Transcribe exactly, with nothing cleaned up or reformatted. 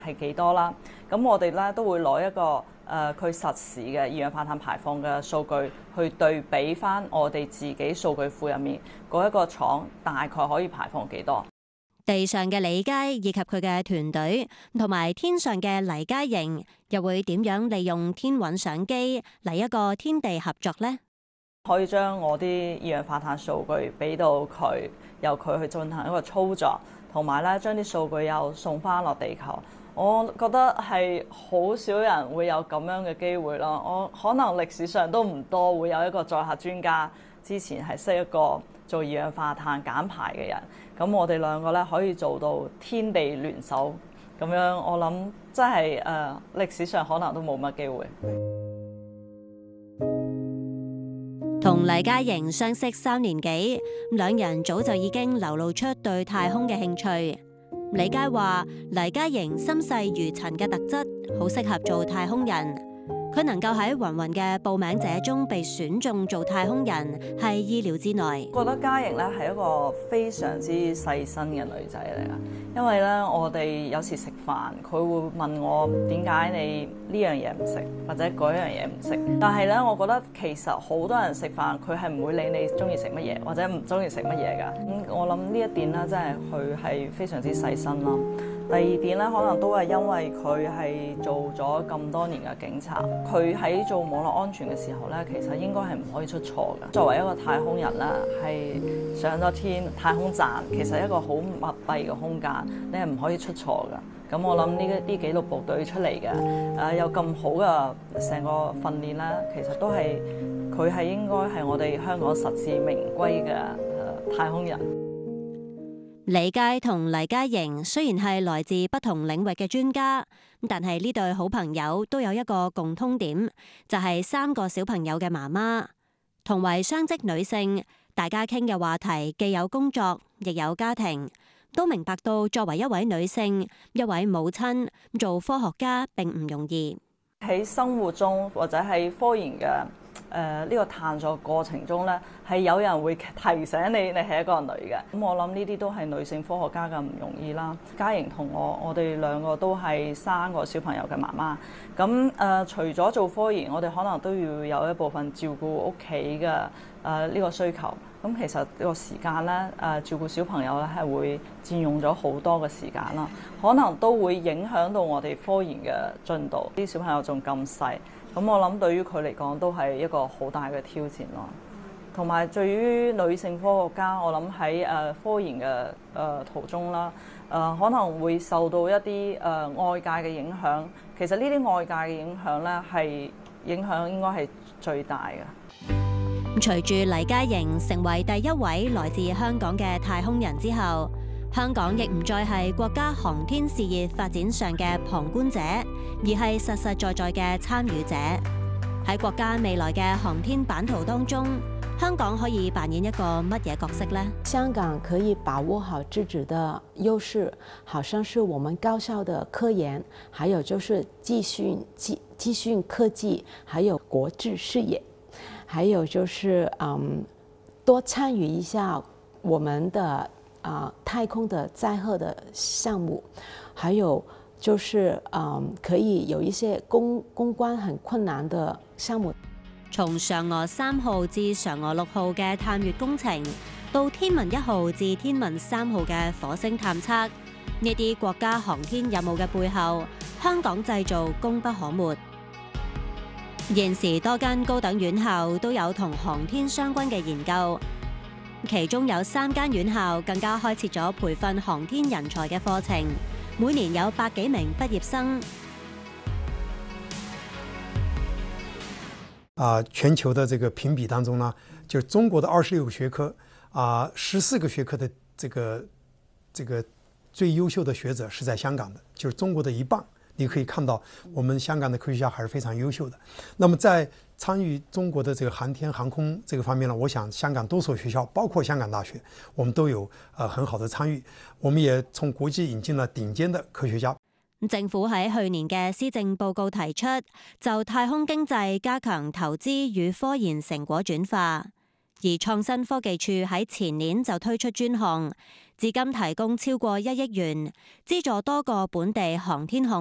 係幾多啦。咁我哋咧都會攞一個誒佢、呃、實時嘅二氧化碳排放嘅數據去對比翻我哋自己數據庫入面嗰一個廠大概可以排放幾多。 地上嘅李佳以及佢嘅團隊，同埋天上嘅黎嘉瑩，又會點樣利用天韻相機嚟一個天地合作呢？ 可以將我啲二氧化碳數據俾到佢，由佢去進行一個操作，同埋咧將啲數據又送翻落地球。我覺得係好少人會有咁樣嘅機會咯。我可能歷史上都唔多會有一個載客專家之前係識一個做二氧化碳減排嘅人。咁我哋兩個咧可以做到天地聯手，咁樣我諗真係誒歷史上可能都冇乜機會。 同黎嘉瑩相識三年幾，兩人早就已經流露出對太空嘅興趣。李佳話：黎嘉瑩心細如塵嘅特質，好適合做太空人。佢能夠喺芸芸嘅報名者中被選中做太空人，係意料之內。 我覺得嘉瑩咧係一個非常之細心嘅女仔嚟㗎，因為咧我哋有時食飯，佢會問我點解你呢樣嘢唔食，或者嗰樣嘢唔食。但係咧，我覺得其實好多人食飯，佢係唔會理你中意食乜嘢，或者唔中意食乜嘢㗎。咁我諗呢一點咧，真係佢係非常之細心啦。第二點咧，可能都係因為佢係做咗咁多年嘅警察，佢喺做網絡安全嘅時候咧，其實應該係唔可以出錯嘅。作為一個太空人啦，係上咗天太空站，其實一個好密閉嘅空間，你係唔可以出錯㗎。咁我諗呢啲紀律部隊出嚟嘅，誒、呃、有咁好嘅成個訓練咧，其實都係佢係應該係我哋香港實至名歸嘅、呃、太空人。 李佳同黎嘉瑩雖然係來自不同領域嘅專家，但係呢對好朋友都有一個共通點，就係三個小朋友嘅媽媽。同為雙職女性，大家傾嘅話題既有工作，亦有家庭，都明白到作為一位女性、一位母親，做科學家並唔容易。 喺生活中或者喺科研嘅誒呢個探索過程中咧，係有人會提醒你，你係一個女嘅。咁我諗呢啲都係女性科學家嘅唔容易啦。嘉瑩同我，我哋兩個都係三個小朋友嘅媽媽。咁誒、呃，除咗做科研，我哋可能都要有一部分照顧屋企嘅誒呢個需求。咁其實呢個時間咧，誒、呃、照顧小朋友咧係會佔用咗好多嘅時間啦，可能都會影響到我哋科研嘅進度。啲小朋友仲咁細。咁我諗對於佢嚟講都係一個好大嘅挑戰咯，同埋對於女性科學家，我諗喺誒科研嘅誒、呃、途中啦，誒、呃、可能會受到一啲誒、呃、外界嘅影響。其實呢啲外界嘅影響咧，係影響應該係最大嘅。 隨住黎嘉瑩成為第一位來自香港嘅太空人之後，香港亦唔再係國家航天事業發展上嘅旁觀者，而係實實在在嘅參與者。喺國家未來嘅航天版圖當中，香港可以扮演一個乜嘢角色呢？ 香港可以把握好自己的優勢，好像是我們高效的科研，還有就是資訊、資資訊科技，還有國際視野，還有就是嗯，多參與一下我們的。啊，太空的載荷的項目，還有就是嗯，可以有一些公公關很困難的項目。 從嫦娥三號至嫦娥六號嘅探月工程，到天問一號至天問三號嘅火星探測，呢啲國家航天任務嘅背後，香港製造功不可沒。現時多間高等院校都有同航天相關嘅研究。其中有三間院校更加開設咗培訓航天人才嘅課程，每年有百幾名畢業生。 啊，全球的這個評比當中呢，就中國的二十六個學科啊，十四個學科的這個這個最優秀的學者是在香港的，就是中國的一半。你可以看到，我們香港的科學家還是非常優秀的。那麼在參與中國的這個航天航空這個方面呢，我想香港多所學校，包括香港大學，我們都有呃很好的參與。我們也從國際引進了頂尖的科學家。 政府喺去年嘅施政報告提出，就太空經濟加強投資與科研成果轉化。而創新科技處喺前年就推出專項， 至今提供超過一億元，資助多個本地航天項